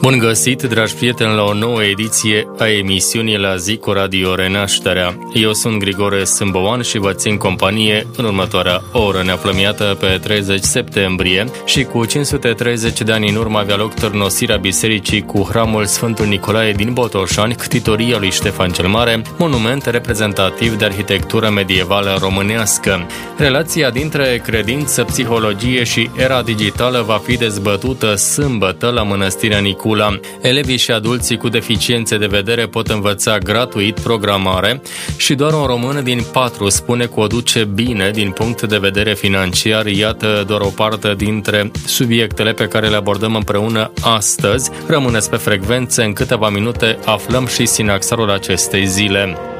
Bun găsit, dragi prieteni, la o nouă ediție a emisiunii La zi cu Radio Renașterea. Eu sunt Grigore Sâmbăoan și vă țin companie în următoarea oră. Ne aflăm iată pe 30 septembrie și cu 530 de ani în urmă avea loc târnosirea bisericii cu hramul Sfântul Nicolae din Botoșani, ctitoria lui Ștefan cel Mare, monument reprezentativ de arhitectură medievală românească. Relația dintre credință, psihologie și era digitală va fi dezbătută sâmbătă la Mănăstirea Nicula. Elevii și adulții cu deficiențe de vedere pot învăța gratuit programare și doar un român din 4 spune că o duce bine din punct de vedere financiar. Iată doar o parte dintre subiectele pe care le abordăm împreună astăzi. Rămâneți pe frecvență, în câteva minute aflăm și sinaxarul acestei zile.